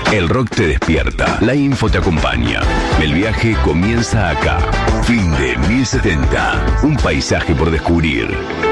El rock te despierta, la info te acompaña. El viaje comienza acá. Fin de 1070, un paisaje por descubrir.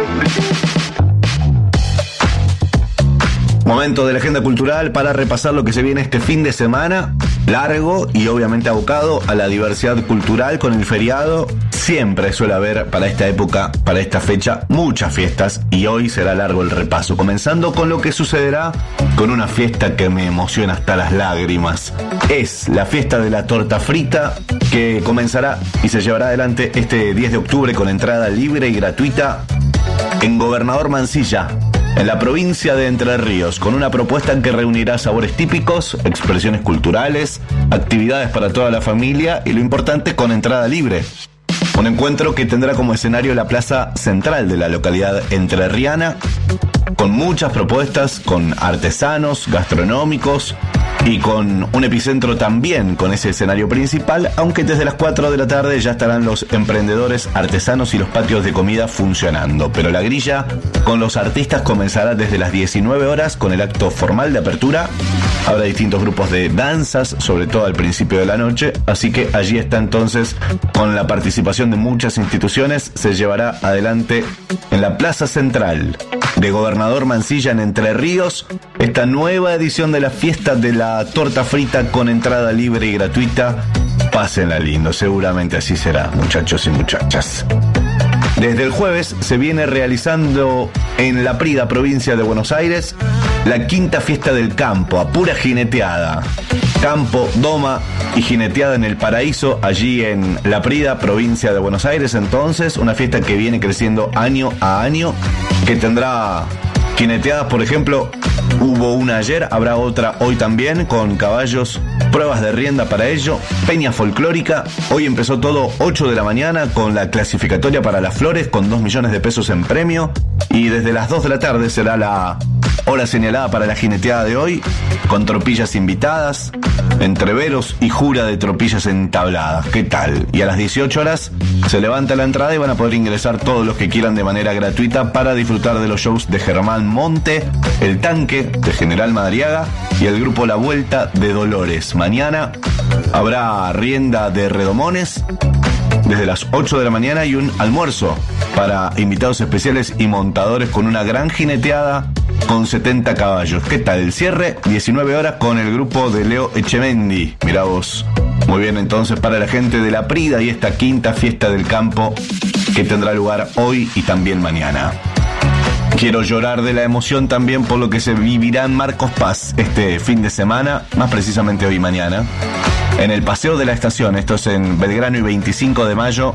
Momento de la agenda cultural para repasar lo que se viene este fin de semana, largo y obviamente abocado a la diversidad cultural con el feriado. Siempre suele haber para esta época, para esta fecha, muchas fiestas y hoy será largo el repaso, comenzando con lo que sucederá con una fiesta que me emociona hasta las lágrimas. Es la fiesta de la torta frita que comenzará y se llevará adelante este 10 de octubre con entrada libre y gratuita en Gobernador Mansilla, en la provincia de Entre Ríos, con una propuesta que reunirá sabores típicos, expresiones culturales, actividades para toda la familia y lo importante, con entrada libre. Un encuentro que tendrá como escenario la plaza central de la localidad entrerriana, con muchas propuestas, con artesanos, gastronómicos y con un epicentro también con ese escenario principal, aunque desde las 4 de la tarde ya estarán los emprendedores, artesanos y los patios de comida funcionando. Pero la grilla con los artistas comenzará desde las 19 horas con el acto formal de apertura. Habrá distintos grupos de danzas, sobre todo al principio de la noche, así que allí está entonces, con la participación de muchas instituciones, se llevará adelante en la Plaza Central de Gobernador Mansilla en Entre Ríos esta nueva edición de la fiesta de la torta frita con entrada libre y gratuita. Pásenla lindo, seguramente así será, muchachos y muchachas. Desde el jueves se viene realizando en La Prida, provincia de Buenos Aires, la quinta fiesta del campo, a pura jineteada. Campo, doma y jineteada en el paraíso, allí en La Prida, provincia de Buenos Aires. Entonces, una fiesta que viene creciendo año a año, que tendrá jineteadas, por ejemplo, hubo una ayer, habrá otra hoy también, con caballos, pruebas de rienda para ello, peña folclórica. Hoy empezó todo 8 de la mañana con la clasificatoria para las flores, con 2 millones de pesos en premio. Y desde las 2 de la tarde será la hora señalada para la jineteada de hoy, con tropillas invitadas, entreveros y jura de tropillas entabladas. ¿Qué tal? Y a las 18 horas se levanta la entrada y van a poder ingresar todos los que quieran de manera gratuita para disfrutar de los shows de Germán Monte, El Tanque de General Madariaga y el grupo La Vuelta de Dolores. Mañana habrá rienda de redomones desde las 8 de la mañana y un almuerzo para invitados especiales y montadores con una gran jineteada con 70 caballos. ¿Qué tal? El cierre, 19 horas con el grupo de Leo Echemendi. Mirá vos. Muy bien, entonces, para la gente de La Prida y esta quinta fiesta del campo que tendrá lugar hoy y también mañana. Quiero llorar de la emoción también por lo que se vivirá en Marcos Paz este fin de semana, más precisamente hoy y mañana, en el Paseo de la Estación. Esto es en Belgrano y 25 de mayo.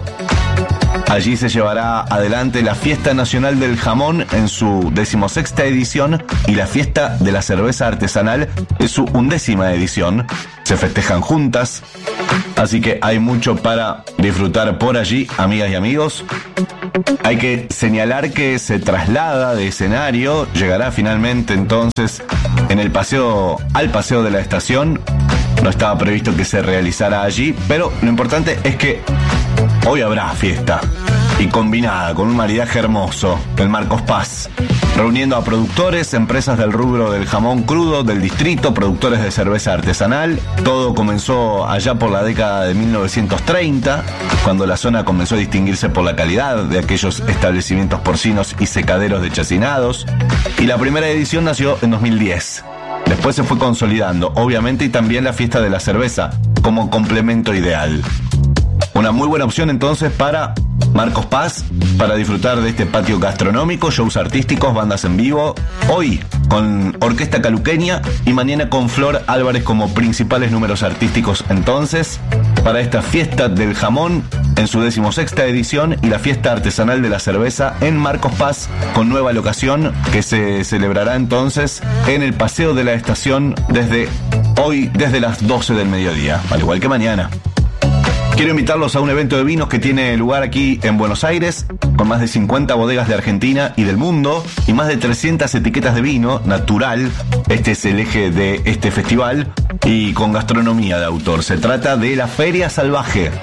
Allí se llevará adelante la Fiesta Nacional del Jamón en su 16ª edición y la Fiesta de la Cerveza Artesanal en su 11ª edición. Se festejan juntas, así que hay mucho para disfrutar por allí, amigas y amigos. Hay que señalar que se traslada de escenario, llegará finalmente entonces en el paseo, al Paseo de la Estación. No estaba previsto que se realizara allí, pero lo importante es que hoy habrá fiesta y combinada con un maridaje hermoso, el Marcos Paz, reuniendo a productores, empresas del rubro del jamón crudo del distrito, productores de cerveza artesanal. Todo comenzó allá por la década de 1930, cuando la zona comenzó a distinguirse por la calidad de aquellos establecimientos porcinos y secaderos de chacinados, y la primera edición nació en 2010. Después se fue consolidando, obviamente, y también la fiesta de la cerveza como complemento ideal. Una muy buena opción entonces para Marcos Paz, para disfrutar de este patio gastronómico, shows artísticos, bandas en vivo, hoy con Orquesta Caluqueña y mañana con Flor Álvarez como principales números artísticos entonces, para esta fiesta del jamón en su 16ª edición y la fiesta artesanal de la cerveza en Marcos Paz con nueva locación que se celebrará entonces en el Paseo de la Estación desde hoy, desde las 12 del mediodía, al igual que mañana. Quiero invitarlos a un evento de vinos que tiene lugar aquí en Buenos Aires, con más de 50 bodegas de Argentina y del mundo, y más de 300 etiquetas de vino natural. Este es el eje de este festival, y con gastronomía de autor. Se trata de la Feria Salvaje,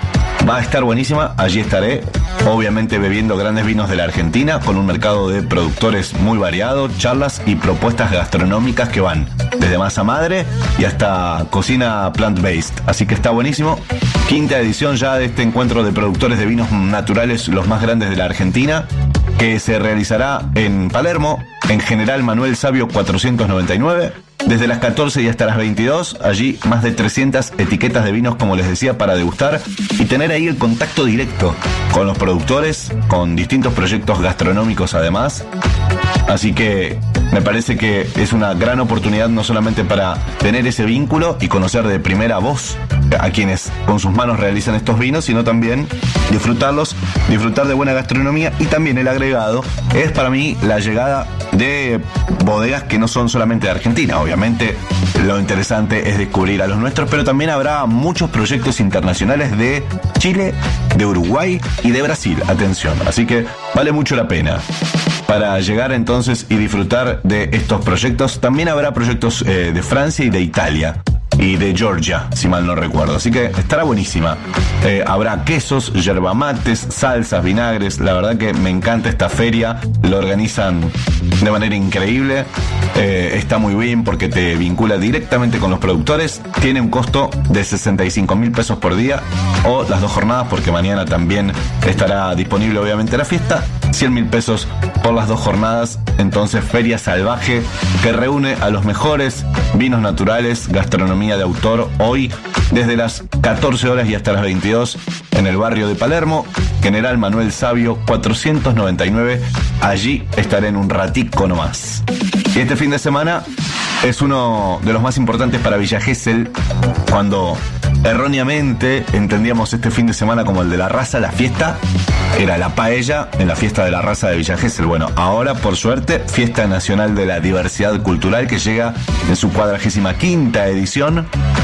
Va a estar buenísima, allí estaré, obviamente bebiendo grandes vinos de la Argentina, con un mercado de productores muy variado, charlas y propuestas gastronómicas que van desde masa madre y hasta cocina plant-based. Así que está buenísimo. Quinta edición ya de este encuentro de productores de vinos naturales, los más grandes de la Argentina, que se realizará en Palermo, en General Manuel Sabio 499, desde las 14 y hasta las 22. Allí más de 300 etiquetas de vinos, como les decía, para degustar y tener ahí el contacto directo con los productores, con distintos proyectos gastronómicos además. Así que me parece que es una gran oportunidad no solamente para tener ese vínculo y conocer de primera voz a quienes con sus manos realizan estos vinos, sino también disfrutarlos, disfrutar de buena gastronomía. Y también el agregado es para mí la llegada de bodegas que no son solamente de Argentina. Obviamente lo interesante es descubrir a los nuestros, pero también habrá muchos proyectos internacionales de Chile, de Uruguay y de Brasil. Atención, así que vale mucho la pena. Para llegar entonces y disfrutar de estos proyectos, también habrá proyectos de Francia y de Italia y de Georgia, si mal no recuerdo. Así que estará buenísima. Habrá quesos, yerba mates, salsas, vinagres. La verdad que me encanta esta feria. Lo organizan de manera increíble. Está muy bien porque te vincula directamente con los productores. Tiene un costo de 65.000 pesos por día, o las 2 jornadas, porque mañana también estará disponible obviamente la fiesta. 100.000 pesos por las 2 jornadas. Entonces, feria salvaje que reúne a los mejores vinos naturales, gastronomía de autor, hoy desde las 14 horas y hasta las 22 en el barrio de Palermo, General Manuel Sabio 499. Allí estaré en un ratico nomás. Y este fin de semana es uno de los más importantes para Villa Gesell, cuando erróneamente entendíamos este fin de semana como el de la raza. La fiesta era la paella en la fiesta de la raza de Villa Gesell. Bueno, ahora por suerte, Fiesta Nacional de la Diversidad Cultural, que llega en su 45ª edición.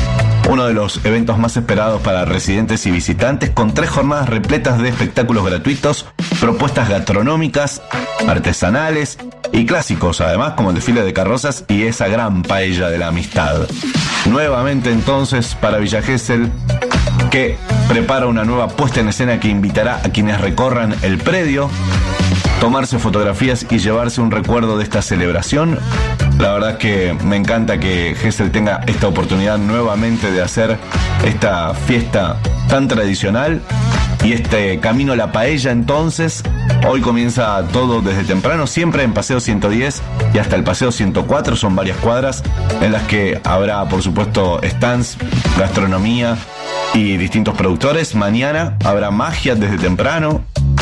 Uno de los eventos más esperados para residentes y visitantes, con 3 jornadas repletas de espectáculos gratuitos, propuestas gastronómicas, artesanales y clásicos, además, como el desfile de carrozas y esa gran paella de la amistad. Nuevamente entonces para Villa Gesell, que prepara una nueva puesta en escena que invitará a quienes recorran el predio, tomarse fotografías y llevarse un recuerdo de esta celebración. La verdad es que me encanta que Gesell tenga esta oportunidad nuevamente de hacer esta fiesta tan tradicional y este camino a la paella. Entonces, hoy comienza todo desde temprano, siempre en Paseo 110 y hasta el Paseo 104. Son varias cuadras en las que habrá, por supuesto, stands, gastronomía y distintos productores. Mañana habrá magia desde temprano.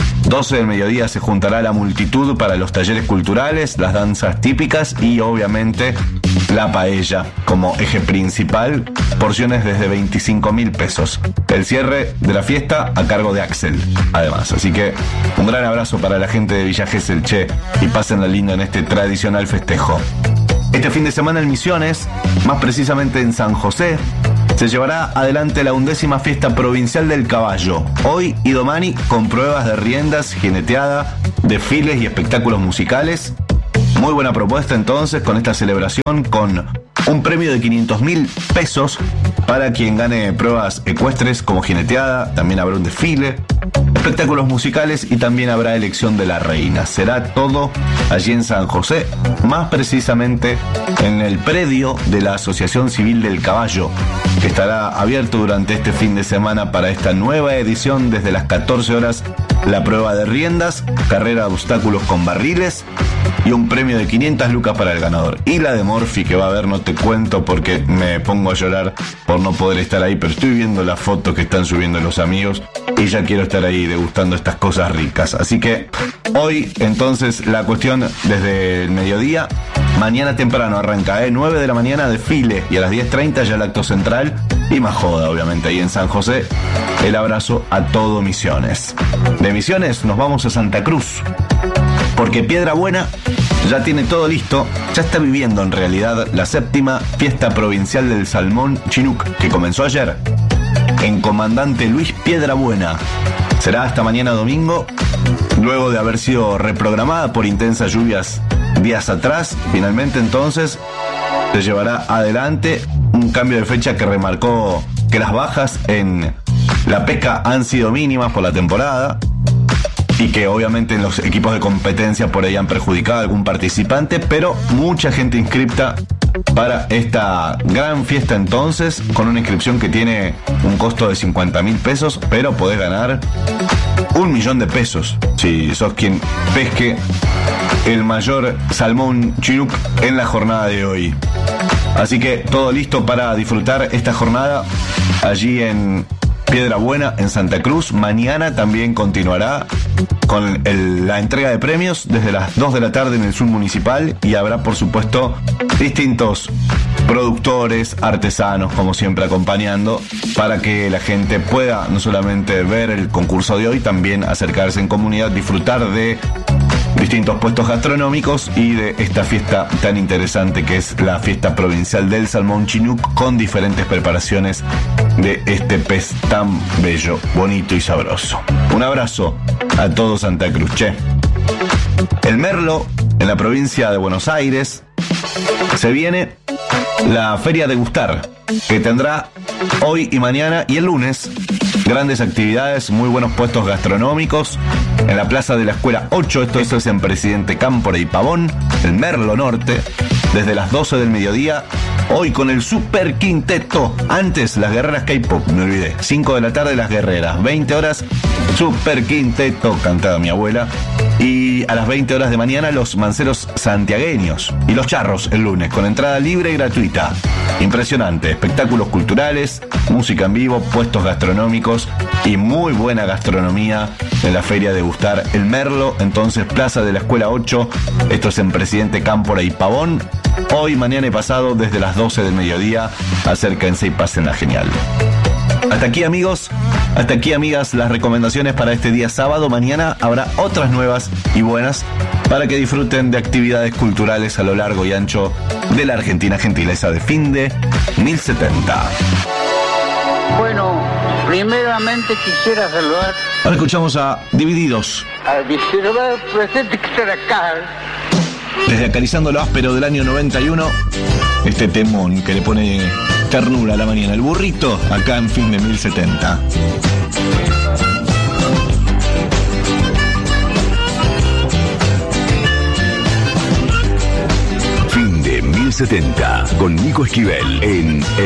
12 del mediodía se juntará la multitud para los talleres culturales, las danzas típicas y obviamente la paella como eje principal, porciones desde 25.000 pesos. El cierre de la fiesta a cargo de Axel, además. Así que un gran abrazo para la gente de Villa Gesell, che, y pásenla lindo en este tradicional festejo. Este fin de semana en Misiones, más precisamente en San José, se llevará adelante la 11ª Fiesta Provincial del Caballo. Hoy y domani, con pruebas de riendas, jineteada, desfiles y espectáculos musicales. Muy buena propuesta entonces con esta celebración, con un premio de 500.000 pesos para quien gane pruebas ecuestres como jineteada. También habrá un desfile, espectáculos musicales y también habrá elección de la reina. Será todo allí en San José, más precisamente en el predio de la Asociación Civil del Caballo, que estará abierto durante este fin de semana para esta nueva edición. Desde las 14 horas la prueba de riendas, carrera de obstáculos con barriles y un premio de 500 lucas para el ganador. Y la de Morphy que va a haber, no te cuento porque me pongo a llorar por no poder estar ahí, pero estoy viendo las fotos que están subiendo los amigos y ya quiero estar ahí degustando estas cosas ricas. Así que hoy entonces la cuestión desde el mediodía. Mañana temprano arranca, 9 de la mañana desfile y a las 10:30 ya el acto central y más joda, obviamente, ahí en San José. El abrazo a todo Misiones. De Misiones nos vamos a Santa Cruz, porque Piedra Buena ya tiene todo listo, ya está viviendo en realidad la 7ª Fiesta Provincial del Salmón Chinook, que comenzó ayer en Comandante Luis Piedrabuena. Será hasta mañana domingo, luego de haber sido reprogramada por intensas lluvias días atrás. Finalmente entonces se llevará adelante un cambio de fecha que remarcó que las bajas en la pesca han sido mínimas por la temporada y que obviamente en los equipos de competencia por ahí han perjudicado a algún participante, pero mucha gente inscripta para esta gran fiesta entonces, con una inscripción que tiene un costo de 50.000 pesos, pero podés ganar 1.000.000 de pesos si sos quien pesque el mayor salmón chinook en la jornada de hoy. Así que todo listo para disfrutar esta jornada allí en Piedra Buena, en Santa Cruz. Mañana también continuará con la entrega de premios desde las 2 de la tarde en el Sur Municipal, y habrá por supuesto distintos productores, artesanos, como siempre acompañando, para que la gente pueda no solamente ver el concurso de hoy, también acercarse en comunidad, disfrutar de distintos puestos gastronómicos y de esta fiesta tan interesante que es la fiesta provincial del salmón chinook, con diferentes preparaciones de este pez tan bello, bonito y sabroso. Un abrazo a todo Santa Cruz, che. El Merlo, en la provincia de Buenos Aires, se viene la Feria Degustar, que tendrá hoy y mañana y el lunes grandes actividades, muy buenos puestos gastronómicos en la Plaza de la Escuela 8, esto es en Presidente Cámpora y Pavón, el Merlo Norte, desde las 12 del mediodía, hoy con el Super Quinteto. Antes las Guerreras K-Pop, me olvidé, 5 de la tarde las Guerreras, 20 horas Super Quinteto, cantaba mi abuela, y a las 20 horas de mañana los Manceros Santiagueños y los Charros el lunes, con entrada libre y gratuita. Impresionante, espectáculos culturales, música en vivo, puestos gastronómicos y muy buena gastronomía en la Feria Degustar el Merlo. Entonces, Plaza de la Escuela 8, esto es en Presidente Cámpora y Pavón, hoy, mañana y pasado desde las 12 del mediodía. Acérquense y pásenla genial. Hasta aquí, amigos, hasta aquí, amigas, las recomendaciones para este día sábado. Mañana habrá otras nuevas y buenas para que disfruten de actividades culturales a lo largo y ancho de la Argentina gentileza de fin de 1070. Bueno, primeramente quisiera saludar Ahora escuchamos a Divididos, al viceverba presente que está acá. desde Acariciando lo Áspero del año 91, este temón que le pone ternura a la mañana, el burrito, acá en fin de 1070. Fin de 1070 con Nico Esquivel en